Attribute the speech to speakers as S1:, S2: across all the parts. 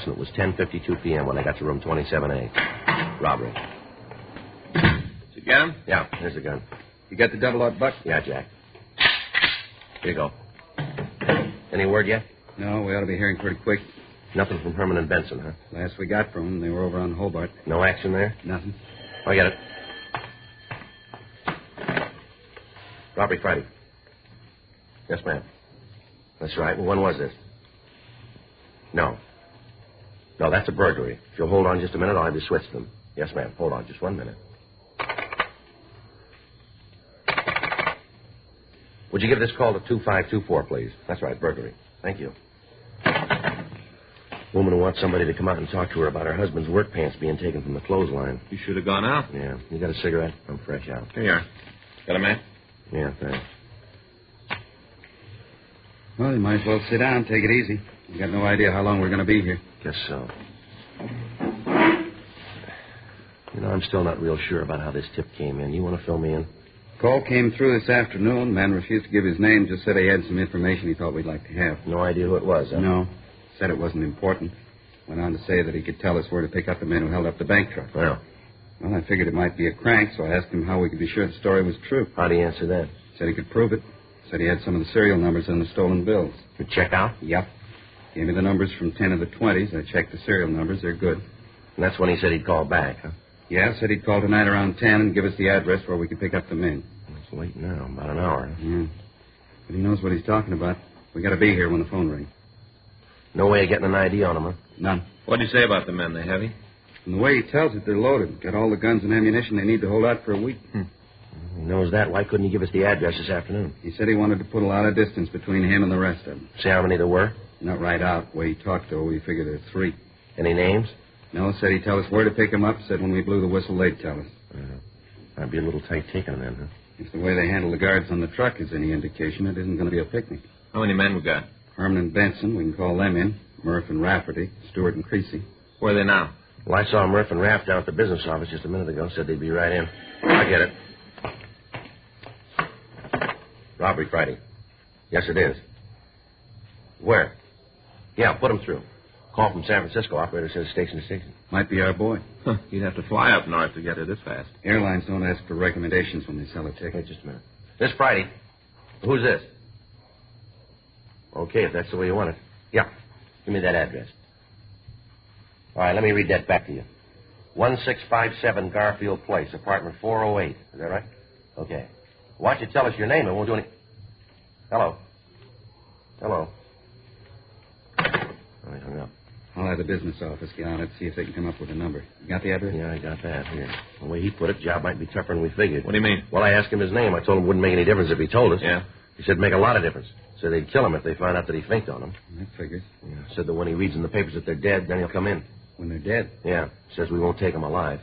S1: and it was 10:52 p.m. when I got to room 27A. Robbery.
S2: Did you get him?
S1: Yeah, here's the gun.
S3: You got the double-aught buck?
S1: Yeah, Jack. Here you go. Any word yet?
S3: No, we ought to be hearing pretty quick.
S1: Nothing from Herman and Benson, huh?
S3: Last we got from them, they were over on Hobart.
S1: No action there?
S3: Nothing.
S1: I get it. Robbery Friday. Yes, ma'am. That's right. Well, when was this? No, that's a burglary. If you'll hold on just a minute, I'll have you switch them. Yes, ma'am. Hold on just 1 minute. Would you give this call to 2524, please? That's right, burglary. Thank you. Woman who wants somebody to come out and talk to her about her husband's work pants being taken from the clothesline.
S2: You should have gone out.
S1: Yeah. You got a cigarette? I'm fresh out.
S2: Here you are. Got a man?
S1: Yeah, thanks.
S3: Well, you might as well sit down, take it easy. We got no idea how long we're going to be here.
S1: Guess so. You know, I'm still not real sure about how this tip came in. You want to fill me in?
S3: Call came through this afternoon. Man refused to give his name, just said he had some information he thought we'd like to have.
S1: No idea who it was, huh?
S3: No. Said it wasn't important. Went on to say that he could tell us where to pick up the men who held up the bank truck.
S1: Well,
S3: I figured it might be a crank, so I asked him how we could be sure the story was true.
S1: how'd he answer that?
S3: Said he could prove it. Said he had some of the serial numbers on the stolen bills.
S1: You check out?
S3: Yep. Gave me the numbers from 10 of the 20s. I checked the serial numbers. They're good.
S1: And that's when he said he'd call back, huh?
S3: Yeah, said he'd call tonight around 10 and give us the address where we could pick up the men.
S1: It's late now, about an hour.
S3: Yeah. But he knows what he's talking about. We got to be here when the phone rings.
S1: No way of getting an ID on him, huh?
S3: None.
S2: What'd he say about the men? They heavy?
S3: From the way he tells it, they're loaded. Got all the guns and ammunition they need to hold out for a week.
S1: He knows that. Why couldn't he give us the address this afternoon?
S3: He said he wanted to put a lot of distance between him and the rest of them.
S1: See how many there were?
S3: Not right out. The way he talked, though, we figured there's 3.
S1: Any names?
S3: No, said he'd tell us where to pick them up. Said when we blew the whistle, they'd tell us.
S1: I'd be a little tight taken then, huh?
S3: If the way they handle the guards on the truck is any indication, it isn't going to be a picnic.
S2: How many men we got?
S3: Herman and Benson, we can call them in. Murph and Rafferty, Stewart and Creasy.
S2: Where are they now?
S1: Well, I saw Murph and Raff down at the business office just a minute ago. Said they'd be right in. I get it. Robbery Friday. Yes, it is. Where? Yeah, put him through. Call from San Francisco. Operator says station to station.
S3: Might be our boy.
S2: You'd have to fly up north to get it this fast.
S3: Airlines don't ask for recommendations when they sell a ticket.
S1: Wait just a minute. This Friday. Who's this? Okay, if that's the way you want it. Yeah. Give me that address. All right, let me read that back to you. 1657 Garfield Place, apartment 408. Is that right? Okay. Why don't you tell us your name? It won't do any... Hello. Oh, he hung up.
S3: I'll have the business office get on it, see if they can come up with a number. You got the address?
S1: Yeah, I got that. Here. The way he put it, job might be tougher than we figured.
S2: What do you mean?
S1: Well, I asked him his name. I told him it wouldn't make any difference if he told us.
S2: Yeah?
S1: He said make a lot of difference. Said they'd kill him if they found out that he faked on them.
S3: That figures.
S1: Yeah. Said that when he reads in the papers that they're dead, then he'll come in.
S3: When they're dead?
S1: Yeah. Says we won't take him alive.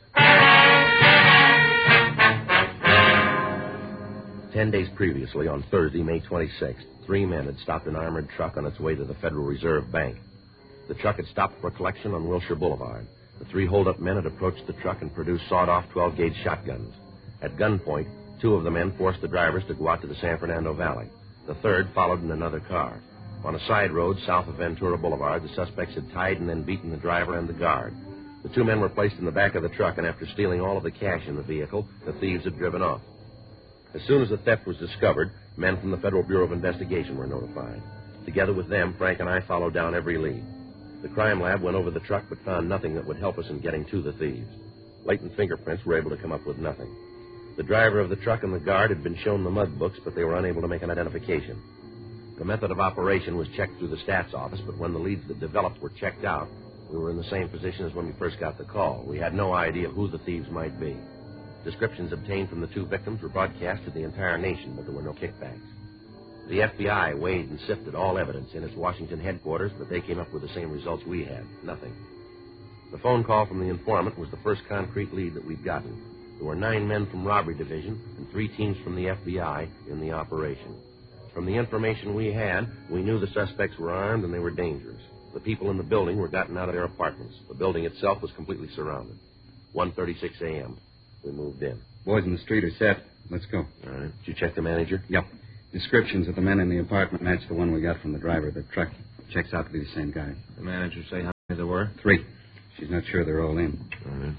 S1: 10 days previously, on Thursday, May 26th, 3 men had stopped an armored truck on its way to the Federal Reserve Bank. The truck had stopped for collection on Wilshire Boulevard. The 3 hold-up men had approached the truck and produced sawed-off 12-gauge shotguns. At gunpoint, 2 of the men forced the drivers to go out to the San Fernando Valley. The third followed in another car. On a side road south of Ventura Boulevard, the suspects had tied and then beaten the driver and the guard. The 2 men were placed in the back of the truck, and after stealing all of the cash in the vehicle, the thieves had driven off. As soon as the theft was discovered, men from the Federal Bureau of Investigation were notified. Together with them, Frank and I followed down every lead. The crime lab went over the truck but found nothing that would help us in getting to the thieves. Latent fingerprints were able to come up with nothing. The driver of the truck and the guard had been shown the mug books, but they were unable to make an identification. The method of operation was checked through the stats office, but when the leads that developed were checked out, we were in the same position as when we first got the call. We had no idea who the thieves might be. Descriptions obtained from the 2 victims were broadcast to the entire nation, but there were no kickbacks. The FBI weighed and sifted all evidence in its Washington headquarters, but they came up with the same results we had. Nothing. The phone call from the informant was the first concrete lead that we'd gotten. There were 9 men from Robbery Division and 3 teams from the FBI in the operation. From the information we had, we knew the suspects were armed and they were dangerous. The people in the building were gotten out of their apartments. The building itself was completely surrounded. 1:36 a.m. We moved in.
S3: Boys in the street are set. Let's go.
S1: All right. Did you check the manager?
S3: Yep. Descriptions of the men in the apartment match the one we got from the driver of the truck. Checks out to be the same guy.
S2: The manager say There were?
S3: 3. She's not sure they're all in.
S1: All right.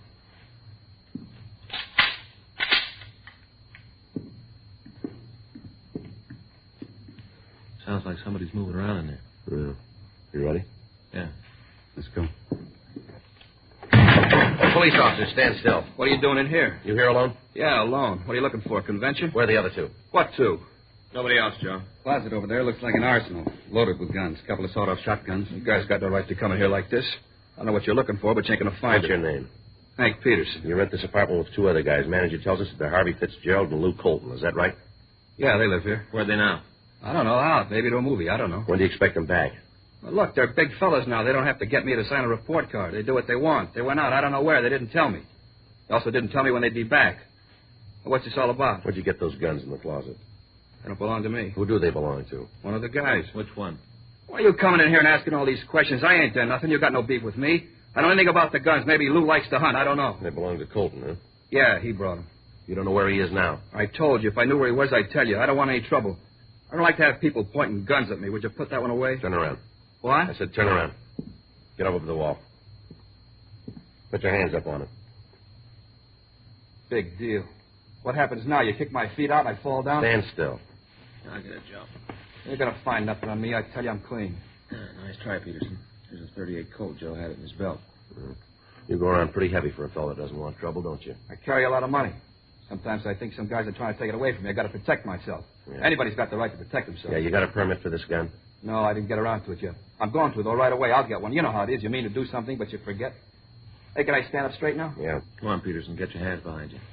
S2: Sounds like somebody's moving around in there.
S1: Yeah. You ready?
S2: Yeah.
S3: Let's go.
S1: Police officer, stand still.
S4: What are you doing in here?
S1: You here alone?
S4: Yeah, alone. What are you looking for, convention?
S1: Where are the other 2?
S4: What two?
S2: Nobody else, Joe.
S3: Closet over there looks like an arsenal, loaded with guns. A couple of sawed-off shotguns.
S4: You guys got no right to come in here like this. I don't know what you're looking for, but you ain't gonna find
S1: What's
S4: it.
S1: your name?
S4: Hank Peterson.
S1: You rent this apartment with 2 other guys. Manager tells us that they're Harvey Fitzgerald and Lou Colton. Is that right?
S4: Yeah, they live here.
S2: Where are they now?
S4: I don't know. Out. Maybe to a movie. I don't know.
S1: When do you expect them back?
S4: Well, look, they're big fellas now. They don't have to get me to sign a report card. They do what they want. They went out. I don't know where. They didn't tell me. They also didn't tell me when they'd be back. What's this all about?
S1: Where'd you get those guns in the closet?
S4: They don't belong to me.
S1: Who do they belong to?
S4: One of the guys.
S2: Which one?
S4: Why are you coming in here and asking all these questions? I ain't done nothing. You got no beef with me. I don't know anything about the guns. Maybe Lou likes to hunt. I don't know.
S1: They belong to Colton, huh?
S4: Yeah, he brought them.
S1: You don't know where he is now?
S4: I told you. If I knew where he was, I'd tell you. I don't want any trouble. I don't like to have people pointing guns at me. Would you put that one away?
S1: Turn around.
S4: What?
S1: I said turn around. Get over to the wall. Put your hands up on it.
S4: Big deal. What happens now? You kick my feet out and I fall down?
S1: Stand still.
S2: I'll get it, Joe.
S4: You ain't gonna find nothing on me. I tell you, I'm clean.
S2: Nice try, Peterson. There's a .38 Colt. Joe had it in his belt.
S1: You go around pretty heavy for a fellow that doesn't want trouble, don't you?
S4: I carry a lot of money. Sometimes I think some guys are trying to take it away from me. I got to protect myself.
S1: Yeah.
S4: Anybody's got the right to protect himself.
S1: Yeah, you got a permit for this gun?
S4: No, I didn't get around to it yet. I'm going to, though, right away. I'll get one. You know how it is. You mean to do something, but you forget. Hey, can I stand up straight now?
S1: Yeah.
S2: Come on, Peterson. Get your hands behind you.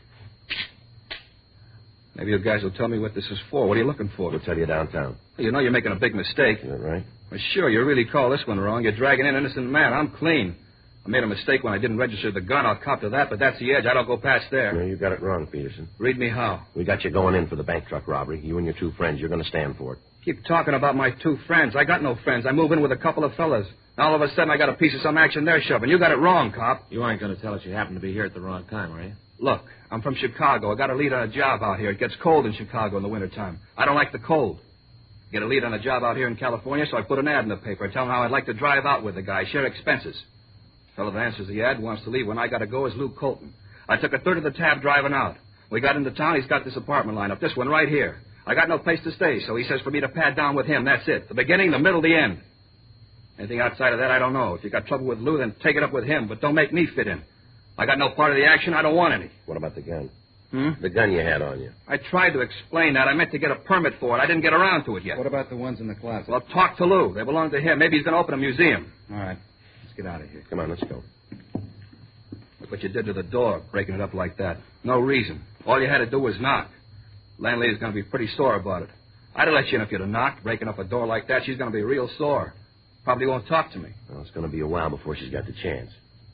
S4: Maybe you guys will tell me what this is for. What are you looking for?
S1: We'll tell you downtown.
S4: You know you're making a big mistake.
S1: Is that right?
S4: Well, sure, you really call this one wrong. You're dragging in an innocent man. I'm clean. I made a mistake when I didn't register the gun. I'll cop to that, but that's the edge. I don't go past there.
S1: No, you got it wrong, Peterson.
S4: Read me how.
S1: We got you going in for the bank truck robbery. You and your 2 friends, you're going to stand for it.
S4: Keep talking about my 2 friends. I got no friends. I move in with a couple of fellas. Now, all of a sudden, I got a piece of some action they're shoving. You got it wrong, cop.
S2: You aren't going to tell us you happened to be here at the wrong time, are you?
S4: Look, I'm from Chicago. I got a lead on a job out here. It gets cold in Chicago in the wintertime. I don't like the cold. Get a lead on a job out here in California, so I put an ad in the paper. Tell him how I'd like to drive out with the guy, share expenses. Fellow that answers the ad wants to leave when I got to go is Lou Colton. I took a third of the tab driving out. We got into town. He's got this apartment lined up, this one right here. I got no place to stay, so he says for me to pad down with him. That's it. The beginning, the middle, the end. Anything outside of that, I don't know. If you got trouble with Lou, then take it up with him, but don't make me fit in. I got no part of the action. I don't want any.
S1: What about the gun?
S4: Hmm?
S1: The gun you had on you.
S4: I tried to explain that. I meant to get a permit for it. I didn't get around to it yet.
S3: What about the ones in the closet?
S4: Well, talk to Lou. They belong to him. Maybe he's going to open a museum.
S3: All right. Let's get out of here.
S1: Come on, let's go.
S4: Look what you did to the door, breaking it up like that. No reason. All you had to do was knock. Landlady's going to be pretty sore about it. I'd have let you in if you'd have knocked. Breaking up a door like that, she's going to be real sore. Probably won't talk to me.
S1: Well, it's going to be a while before she's got the chance.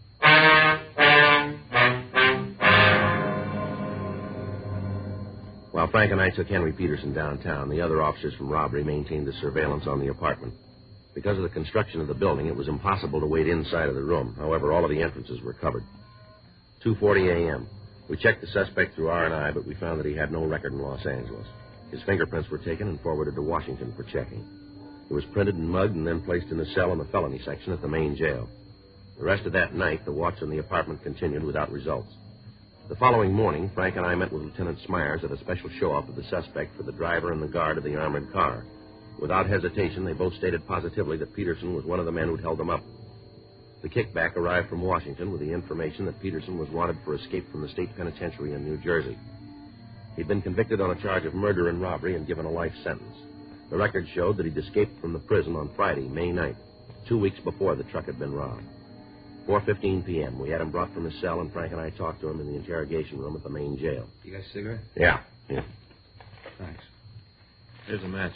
S1: While Frank and I took Henry Peterson downtown, the other officers from robbery maintained the surveillance on the apartment. Because of the construction of the building, it was impossible to wait inside of the room. However, all of the entrances were covered. 2:40 a.m. We checked the suspect through R&I, but we found that he had no record in Los Angeles. His fingerprints were taken and forwarded to Washington for checking. He was printed and mugged and then placed in a cell in the felony section at the main jail. The rest of that night, the watch on the apartment continued without results. The following morning, Frank and I met with Lieutenant Smyers at a special show-up of the suspect for the driver and the guard of the armored car. Without hesitation, they both stated positively that Peterson was one of the men who'd held them up. The kickback arrived from Washington with the information that Peterson was wanted for escape from the state penitentiary in New Jersey. He'd been convicted on a charge of murder and robbery and given a life sentence. The record showed that he'd escaped from the prison on Friday, May 9th, 2 weeks before the truck had been robbed. 4:15 p.m. We had him brought from his cell, and Frank and I talked to him in the interrogation room at the main jail.
S4: You got a cigarette?
S1: Yeah.
S4: Thanks.
S2: Here's a match.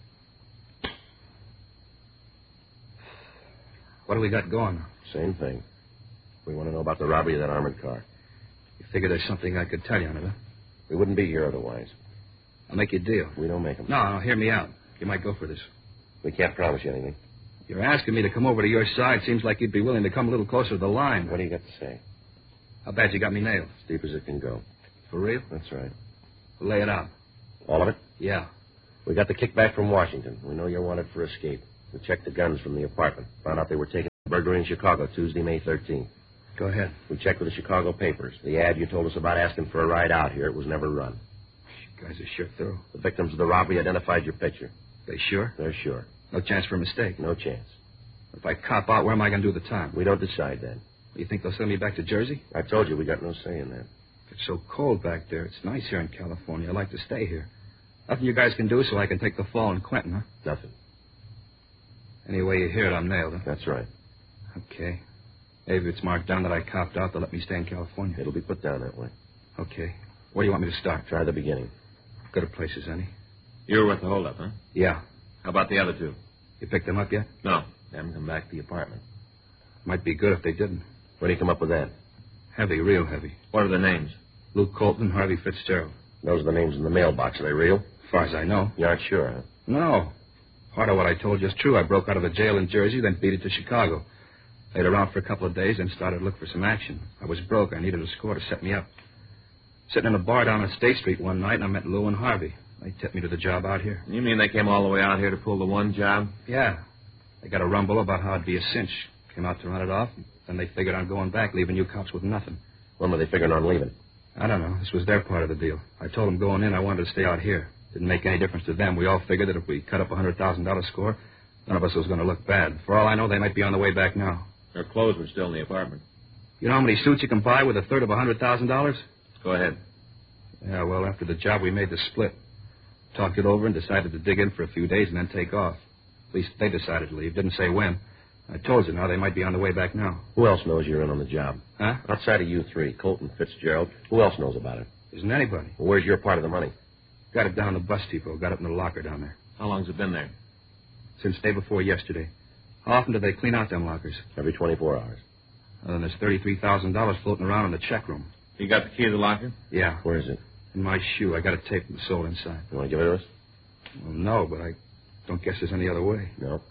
S4: What do we got going?
S1: Same thing. We want to know about the robbery of that armored car.
S4: You figure there's something I could tell you on it, huh?
S1: We wouldn't be here otherwise.
S4: I'll make you a deal.
S1: We don't make them.
S4: No, hear me out. You might go for this.
S1: We can't promise you anything.
S4: You're asking me to come over to your side. Seems like you'd be willing to come a little closer to the line.
S1: What do you got to say?
S4: How bad you got me nailed?
S1: As deep as it can go.
S4: For real?
S1: That's right.
S4: Lay it out.
S1: All of it?
S4: Yeah.
S1: We got the kickback from Washington. We know you're wanted for escape. We checked the guns from the apartment. Found out they were taken Burglary in Chicago, Tuesday, May 13th.
S4: Go ahead.
S1: We checked with the Chicago papers. The ad you told us about asking for a ride out here, it was never run.
S4: You guys are sure thorough.
S1: The victims of the robbery identified your picture.
S4: They sure?
S1: They're sure.
S4: No chance for a mistake.
S1: No chance.
S4: If I cop out, where am I going to do the time?
S1: We don't decide then.
S4: You think they'll send me back to Jersey?
S1: I told you we got no say in that.
S4: It's so cold back there. It's nice here in California. I like to stay here. Nothing you guys can do so I can take the fall in Quentin, huh?
S1: Nothing.
S4: Anyway you hear it, I'm nailed, huh?
S1: That's right.
S4: Okay. Maybe it's marked down that I copped out. They'll let me stay in California.
S1: It'll be put down that way.
S4: Okay. Where do you want me to start?
S1: Try the beginning.
S4: Good at places, any?
S2: You were with the holdup, huh?
S4: Yeah.
S2: How about the other two?
S4: You picked them up yet?
S2: No. They haven't come back to the apartment.
S4: Might be good if they didn't.
S1: Where do you come up with that?
S4: Heavy, real heavy.
S2: What are their names?
S4: Luke Colton, Harvey Fitzgerald.
S1: Those are the names in the mailbox. Are they real?
S4: As far as I know.
S1: You aren't sure, huh?
S4: No. Part of what I told you is true. I broke out of a jail in Jersey, then beat it to Chicago. Laid around for a couple of days, then started to look for some action. I was broke. I needed a score to set me up. Sitting in a bar down on State Street one night, and I met Lou and Harvey. They tipped me to the job out here.
S2: You mean they came all the way out here to pull the one job?
S4: Yeah. They got a rumble about how it'd be a cinch. Came out to run it off, and then they figured on going back, leaving you cops with nothing.
S1: When were they figuring on leaving?
S4: I don't know. This was their part of the deal. I told them going in I wanted to stay out here. Didn't make any difference to them. We all figured that if we cut up a $100,000 score, none of us was going to look bad. For all I know, they might be on the way back now.
S2: Their clothes were still in the apartment.
S4: You know how many suits you can buy with a third of $100,000?
S2: Go ahead.
S4: Yeah, well, after the job, we made the split. Talked it over and decided to dig in for a few days and then take off. At least they decided to leave. Didn't say when. I told you now they might be on the way back now.
S1: Who else knows you're in on the job?
S4: Huh?
S1: Outside of you three, Colton, Fitzgerald, who else knows about it?
S4: Isn't anybody.
S1: Well, where's your part of the money?
S4: Got it down the bus depot. Got it in the locker down there.
S2: How long's it been there?
S4: Since day before yesterday. How often do they clean out them lockers?
S1: Every 24 hours.
S4: Well, then there's $33,000 floating around in the check room.
S2: You got the key to the locker?
S4: Yeah.
S1: Where is it?
S4: In my shoe. I got it taped with the sole inside.
S1: You want to give it to us?
S4: Well, no, but I don't guess there's any other way.
S1: No.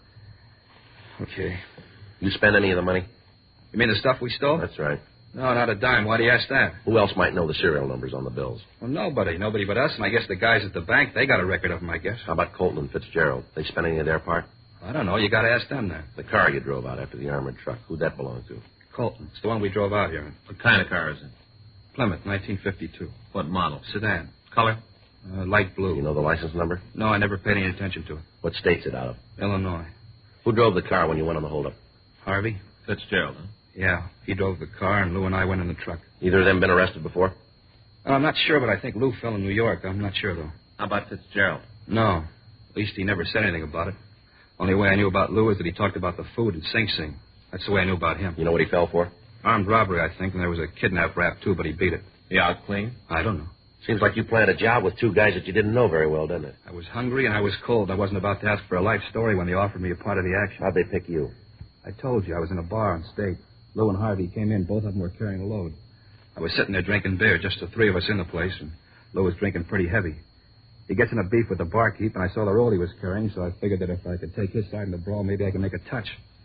S4: Okay.
S1: You spend any of the money?
S4: You mean the stuff we stole?
S1: That's right.
S4: No, not a dime. Why do you ask that?
S1: Who else might know the serial numbers on the bills?
S4: Well, nobody. Nobody but us, and I guess the guys at the bank, they got a record of them, I guess.
S1: How about Colton and Fitzgerald? They spend any of their part?
S4: I don't know. You got to ask them that.
S1: The car you drove out after the armored truck, who'd that belong to?
S4: Colton. It's the one we drove out here in.
S2: What kind of car is it?
S4: Plymouth, 1952.
S2: What model?
S4: Sedan.
S2: Color?
S4: Light blue.
S1: You know the license number?
S4: No, I never paid any attention to it.
S1: What state's it out of?
S4: Illinois.
S1: Who drove the car when you went on the holdup?
S4: Harvey?
S2: Fitzgerald, huh?
S4: Yeah. He drove the car, and Lou and I went in the truck.
S1: Either of them been arrested before?
S4: I'm not sure, but I think Lou fell in New York. I'm not sure, though.
S2: How about Fitzgerald?
S4: No. At least he never said anything about it. Only way I knew about Lou is that he talked about the food in Sing Sing. That's the way I knew about him.
S1: You know what he fell for?
S4: Armed robbery, I think, and there was a kidnap rap, too, but he beat it.
S2: He out clean?
S4: I don't know.
S1: Seems like you planned a job with two guys that you didn't know very well, doesn't it?
S4: I was hungry and I was cold. I wasn't about to ask for a life story when they offered me a part of the action.
S1: How'd they pick you?
S4: I told you I was in a bar on State. Lou and Harvey came in. Both of them were carrying a load. I was sitting there drinking beer, just the three of us in the place, and Lou was drinking pretty heavy. He gets in a beef with the barkeep, and I saw the roll he was carrying, so I figured that if I could take his side in the brawl, maybe I could make a touch.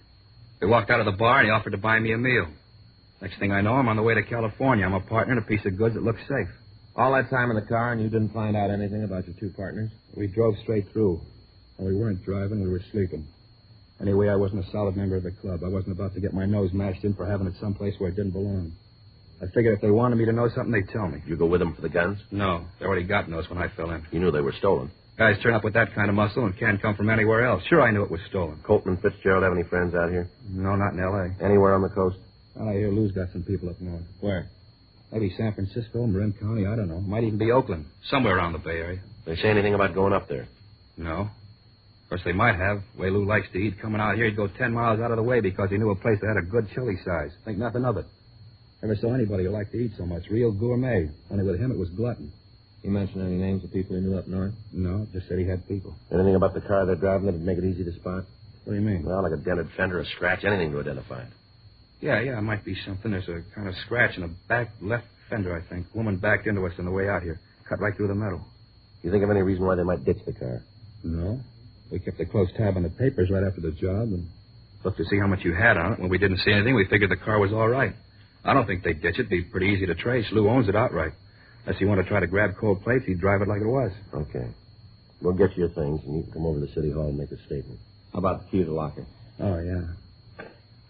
S4: We walked out of the bar, and he offered to buy me a meal. Next thing I know, I'm on the way to California. I'm a partner in a piece of goods that looks safe.
S2: All that time in the car, and you didn't find out anything about your two partners?
S4: We drove straight through. And we weren't driving, we were sleeping. Anyway, I wasn't a solid member of the club. I wasn't about to get my nose mashed in for having it someplace where it didn't belong. I figured if they wanted me to know something, they'd tell me.
S1: You go with them for the guns?
S4: No, they already got those when I fell in.
S1: You knew they were stolen.
S4: Guys turn up with that kind of muscle and can't come from anywhere else. Sure, I knew it was stolen.
S1: Colton and Fitzgerald have any friends out here?
S4: No, not in L.A.
S1: Anywhere on the coast?
S4: Well, I hear Lou's got some people up north.
S2: Where?
S4: Maybe San Francisco, Marin County, I don't know. Might even be Oakland. Somewhere around the Bay Area.
S1: They say anything about going up there?
S4: No. Of course, they might have. The way Lou likes to eat, coming out here, he'd go 10 miles out of the way because he knew a place that had a good chili size. Think nothing of it. Never saw anybody who liked to eat so much. Real gourmet. Only with him, it was glutton.
S2: You mentioned any names of people he knew up north?
S4: No, just said he had people.
S1: Anything about the car they're driving that'd make it easy to spot?
S4: What do you mean?
S1: Well, like a dented fender, a scratch, anything to identify it.
S4: Yeah, it might be something. There's a kind of scratch in the back left fender, I think. Woman backed into us on the way out here. Cut right through the metal.
S1: You think of any reason why they might ditch the car?
S4: No. We kept a close tab on the papers right after the job and looked to see how much you had on it. When we didn't see anything, we figured the car was all right. I don't think they'd ditch it. It'd be pretty easy to trace. Lou owns it outright. Unless you want to try to grab cold plates, he'd drive it like it was.
S1: Okay. We'll get you your things, and you can come over to City Hall and make a statement.
S2: How about the key to the locker?
S4: Oh, yeah.